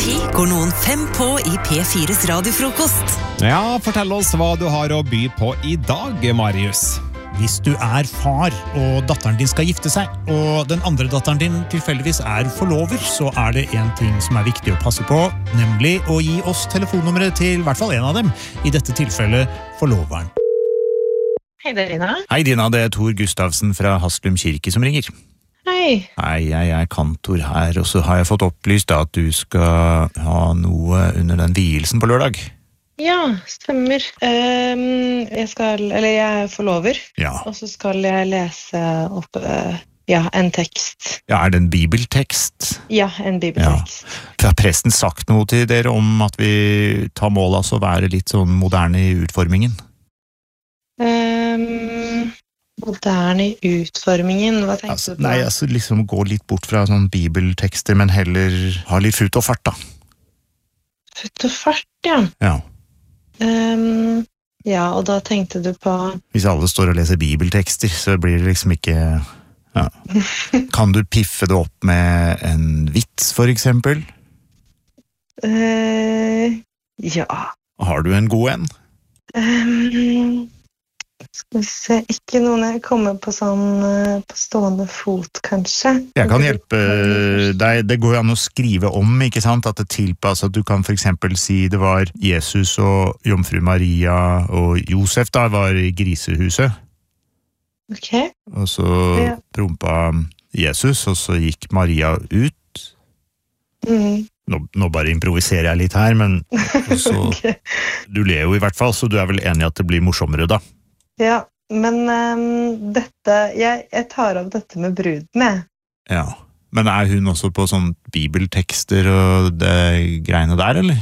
10 går noen 5 på i P4s radiofrokost. Ja, fortell oss hva du har å by på i dag, Marius. Hvis du er far, og datteren din skal gifte seg, og den andre datteren din tilfeldigvis er forlover, så er det en ting som er viktig å passe på, nemlig å gi oss telefonnummeret til i hvert fall en av dem, i dette tilfellet forloveren. Hei, det er Dina. Hei Dina, det er Tor Gustavsen fra Haslum Kirke som ringer. Hei. Hei, jeg er kantor her, og så har jeg fått opplyst at du skal ha noe under den vielsen på lørdag. Ja, stemmer. Jeg er forlover, Ja. og så skal jeg lese opp en tekst. Ja, er det en bibeltekst? Ja, en bibeltekst. Ja. Har presten sagt noe til dere om at vi tar mål av å være litt sånn moderne i utformingen? Moderne i utformingen, hva tenker du på? Nei, liksom gå litt bort fra sånn bibeltekster, men heller ha litt futt og fart da. Futt og fart, ja. Ja. Ja, og da tenkte du på... Hvis alle står og leser bibeltekster, så blir det liksom ikke... Ja. Kan du piffe det opp med en vits, for eksempel? Ja. Har du en god en? Skal vi se, ikke noen jeg kommer på sånn på stående fot, kanskje. Jeg kan hjelpe deg, det går jo an å skrive om, ikke sant? At det tilpasser, at du kan for eksempel si det var Jesus og Jomfru Maria og Josef da, var i grisehuset. Ok. Og så prompa Jesus, og så gikk Maria ut. Nå bare improviserer jeg litt her, men så, Okay. Du ler jo i hvert fall, så du er vel enig at det blir morsommere da? Ja, men jeg tar av dette med bruden. Ja, men er hun også på sånn bibeltekster og det greiene der, eller?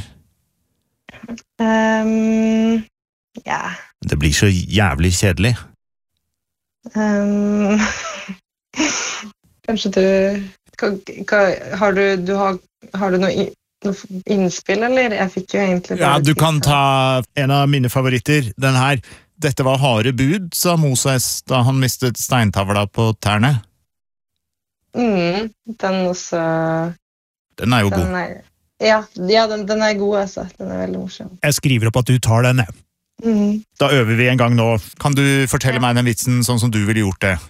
Ja. Det blir så jævlig kjedelig. Kanskje har du noe innspill, eller? Jeg fikk jo egentlig... Ja, du kan ta en av mine favoritter, den her. Dette var harde bud, sa Moses da han mistet steintavla på tærne. Den også... Den er jo god. Den er god, altså. Den er veldig morsom. Jeg skriver opp at du tar den. Da øver vi en gang nå. Kan du fortelle meg den vitsen sånn som du ville gjort det?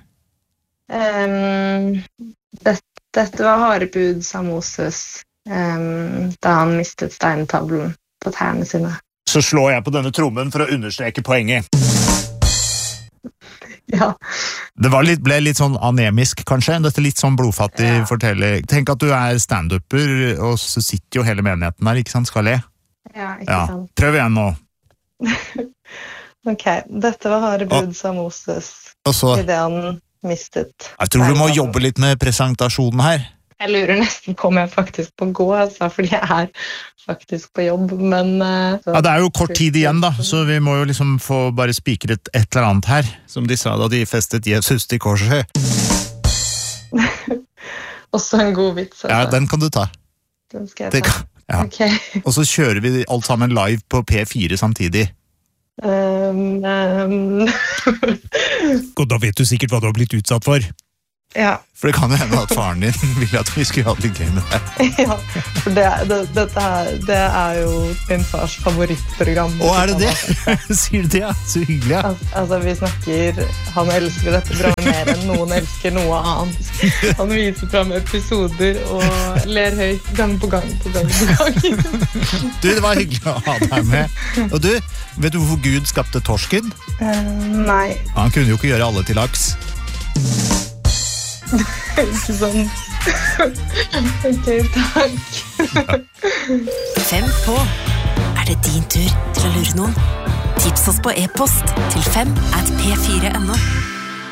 Dette var harde bud, sa Moses, da han mistet steintavlen på tærne sine. Så slår jeg på denne trommen for å understreke poenget. Ja. Det ble litt sånn anemisk, kanskje. Dette litt sånn blodfattig forteller. Tenk at du er stand-upper, og så sitter jo hele menigheten der, ikke sant? Skal le. Ja, ikke sant. Prøv igjen nå. Ok, dette var harde bud, sa Moses, i det han mistet. Jeg tror du må jobbe litt med presentasjonen her. Jeg lurer nesten på om jeg faktisk må gå, altså, fordi jeg er faktisk på jobb, men... Ja, det er jo kort tid igjen da, så vi må jo liksom få bare spikret et eller annet her, som de sa da de festet Jesus til korset. Også en god vits, altså. Ja, den kan du ta. Den skal jeg ta. Ja. Okay. Og så kjører vi alt sammen live på P4 samtidig. Og da vet du sikkert hva du har blitt utsatt for. Ja. For det kan jo hende at faren din ville at vi skulle ha litt gøy med det. Ja, for det er jo min fars favorittprogram. Å, er det det? Sier du det? Ja, så hyggelig, ja. Altså, vi snakker, han elsker dette bra mer enn noen elsker noe annet. Han viser frem episoder og ler høyt gang på gang på gang på gang. Du, det var hyggelig å ha deg med. Og du, vet du hvorfor Gud skapte torsken? Nei. Han kunne jo ikke gjøre alle til laks. Ikke sånn. Ok, takk. 5 på. Er det din tur til å lure noen? Tips oss på e-post til 5@p4.no.